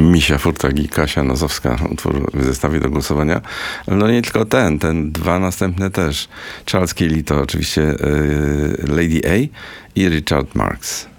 Misia Furtak i Kasia Nozowska utwór w zestawie do głosowania. No nie tylko ten dwa następne też. Charles Kelly to oczywiście Lady A i Richard Marx.